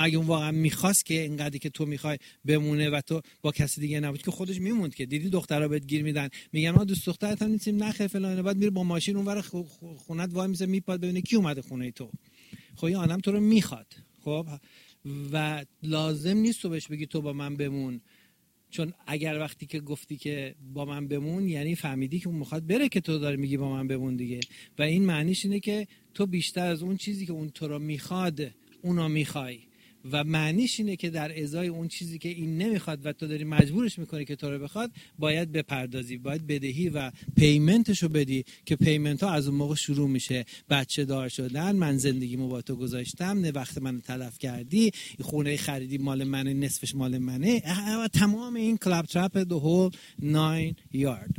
اگه اون واقعا میخواست که اینقدری که تو میخوای بمونه و تو با کسی دیگه نبود که خودش میموند. که دیدی دخترها بهت گیر میدن میگن ما دوست دخترت هم نیستیم، نخیر فلان، بعد میره با ماشین اونور خونت وای میسه میپاد ببینه کی اومده خونه تو. خب این آدم تو رو میخواد، خب، و لازم نیست تو بهش بگی تو با من بمون، چون اگر وقتی که گفتی که با من بمون یعنی فهمیدی که اون میخواد بره که تو داری میگی با من بمون دیگه. و این معنیش اینه که تو بیشتر از اون چیزی که اون تو رو میخواد اونو میخوای، و معنیش اینه که در ازای اون چیزی که این نمیخواد و تو داری مجبورش میکنی که تو رو بخواد باید بپردازی، باید بدهی و پیمنتشو بدی که پیمنت ها از اون موقع شروع میشه. بچه دار شدن، من زندگیمو با تو گذاشتم، نه وقت منو تلف کردی، خونه خریدی مال منه، نصفش مال منه، تمام این کلاب ترپ the whole 9 yard.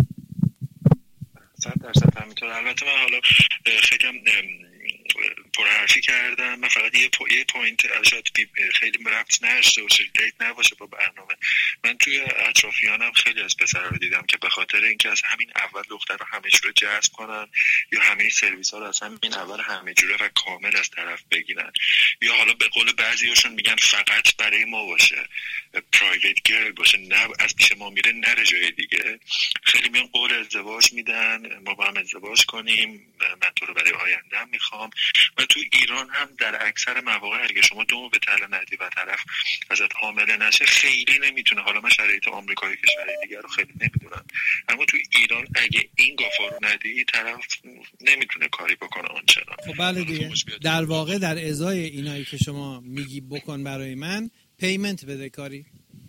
100% همینطور. البته من حالا خیلی پرحرفی کردم، من فقط یه پوینت شاید خیلی ربط نداشته باشه، ریلیت نباشه با برنامه. من توی اطرافیانم خیلی از پسرا رو دیدم که به خاطر اینکه از همین اول دختر رو همه جوره جذب کنن یا همه سرویس ها رو از همین اول همه جوره و کامل از طرف بگیرن، یا حالا به قول بعضیاشون میگن فقط برای ما باشه، پرایوت گرل باشه، نه از پیش ما میره نره جای دیگه. خیلی میان قول ازدواج میدن، ما با هم ازدواج کنیم، من تو رو برای آینده‌ام میخوام. و تو ایران هم در اکثر مواقع اگه شما دوم به تله ندی و طرف ازت حامله نشه خیلی نمیتونه، حالا من شرایط آمریکایی که شرایط دیگر رو خیلی نمیدونم، اما تو ایران اگه این گافا رو ندی طرف نمیتونه کاری بکنه آنچنان. خب بله دیگه، در واقع در ازای اینایی که شما میگی بکن برای من، پیمنت بده کاری.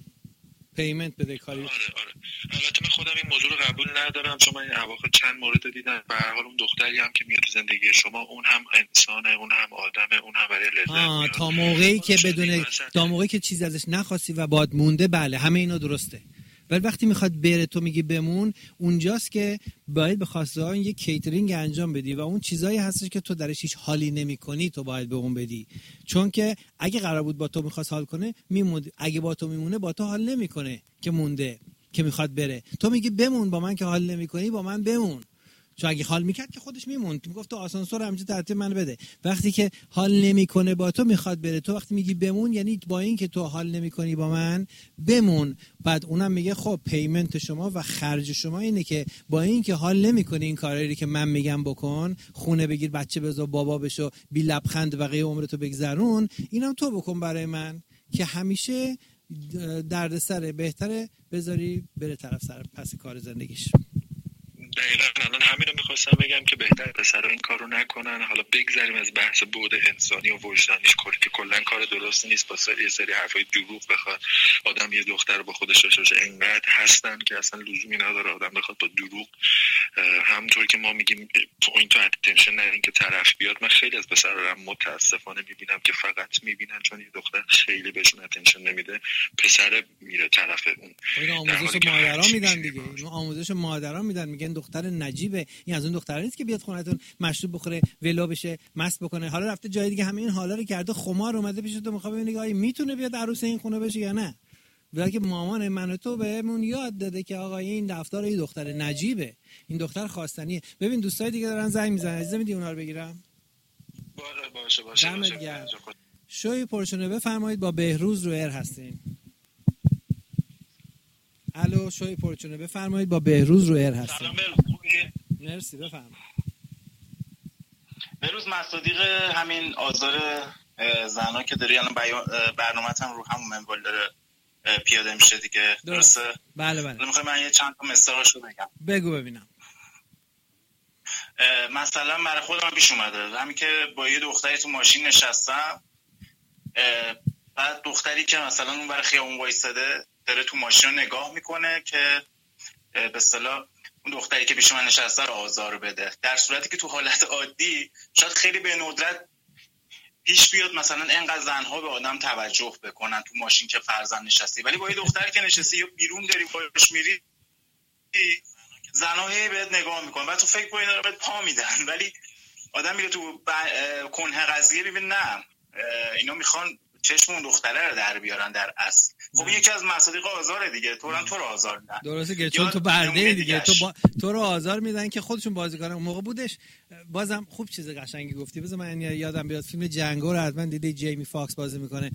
آره. البته من خودم این موضوع رو قبول ندارم، چون من این اواخر چند مورد دیدم. به هر حال اون دختری هم که میاد زندگی شما، اون هم انسانه، اون هم آدمه، اون هم برای لذت میاد. تا موقعی که بدونه، تا موقعی که چیزی ازش نخواستی و باد مونده، بله همه اینا درسته. ولی وقتی میخواد بره تو میگی بمون، اونجاست که باید به خواسته ها یک کیترینگ انجام بدی و اون چیزایی هستش که تو درش هیچ حالی نمی‌کنی تو باید به اون بدی. چون که اگه قرار بود با تو میخواست حال کنه میموند، اگه با تو میمونه با تو حال نمیکنه که مونده، که میخواد بره. تو میگی بمون با من که حال نمی‌کنی، با من بمون. چون اگه حال میکرد که خودش میموند، میگفت تو آسانسور همینجا ترتیب من بده. وقتی که حال نمیکنه با تو میخواد بره، تو وقتی میگی بمون یعنی با این که تو حال نمیکنی با من بمون. بعد اونم میگه خب پیمنت شما و خرج شما اینه که با این که حال نمیکنی این کاری که من میگم بکن، خونه بگیر، بچه بزا، بابا بشو، بی لبخند بقیه عمرتو بگذرون، اینم تو بکن برای من، که همیشه دردسر بهتره بذاری بره طرف سر پس کار زندگیش. دقیقاً الان همین رو میخواستم بگم که بهتر پسرها این کار رو نکنن. حالا بگذاریم از بحث بعد انسانی و وجدانیش، که کلا کار درستی نیست با یه سری حرفای دروغ بخواد آدم یه دختر رو با خودش داشته باشه. اینقدر هستن که اصلا لزومی نداره آدم بخواد با دروغ، همونطور که ما میگیم پوینت اتنشن ندین که طرف بیاد. من خیلی از پسرا رو متاسفانه میبینم که فقط میبینن چون یه دختر خیلی بهشون اتنشن نمیده، پسر میره طرف اون. این آموزش مادرها میدن دیگه، این آموزش مادرها میدن، میگن دختر نجیبه، این از اون دخترا نیست که بیاد خونتون مشروب بخوره، ولو بشه، مست بکنه، حالا رفته جای دیگه همه این حالا رو کرده، خمار اومده پیش تو، میخواد ببینه که آیا میتونه بیاد عروس این خونه بشه یا نه. بلکه مامان من و تو بهمون یاد داده که آقا این رفتار این دختر نجیبه، این دختر خواستنیه. ببین دوستای دیگه دارن زنگ میزنن، عزیزم میدی اونا رو بگیرم؟ باشه. شوی پرشونه بفرمایید، با بهروز رو ایر هستین. الو شوی پرچونه بفرمایید، با بهروز رو ایر هستیم. سلام بهروز. مرسی بفرمایید. بهروز مصادیق همین آزار زنا که داری الان برنامه‌ت هم رو همون منوال داره پیاده میشه دیگه، درسته؟ بله. میخوام من یه چند تا مثالشو بگم. بگو ببینم. مثلا برای خودم پیش اومده همین که با یه دختری تو ماشین نشستم، بعد دختری که مثلا اون برای خیابون وایساده داره تو ماشین رو نگاه میکنه که به اصطلاح اون دختری که پیش من نشسته رو آزار بده، در صورتی که تو حالت عادی شاید خیلی به ندرت پیش بیاد مثلا اینقدر زنها به آدم توجه بکنن تو ماشین که فرزن نشستی، ولی با یه دختری که نشستی یا بیرون داری باش میری، زنها هی بهت نگاه میکنن، بعد تو فکر کنی داره بهت پا میدن، ولی آدم میره تو کنه قضیه ببین نه اینا میخوان چشم اون دختره رو در بیارن در اصل. خب یکی از مصادیق آزار دیگه، تو رو آزار میدن. درسته که چون تو برده دیگه تو رو آزار میدن که خودشون بازیگران اون موقع بودش. بازم خوب چیز قشنگی گفتی. بذار من یادم بیاد فیلم جنگو رو حتما دیدی، جیمی فاکس بازی میکنه.